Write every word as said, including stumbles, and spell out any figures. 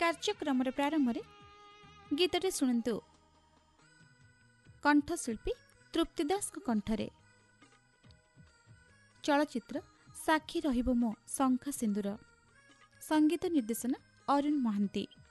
କାର୍ଯ୍ୟକ୍ରମର ପ୍ରାରମ୍ଭରେ ଗୀତଟି ଶୁଣନ୍ତୁ କଣ୍ଠଶିଳ୍ପୀ ତୃପ୍ତି ଦାସଙ୍କ କଣ୍ଠରେ। ଚଳଚ୍ଚିତ୍ର ସାକ୍ଷୀ ରହିବ ମୋ ଶଙ୍ଖ ସିନ୍ଦୁର। ସଙ୍ଗୀତ ନିର୍ଦ୍ଦେଶନା ଅରୁଣ ମହାନ୍ତି।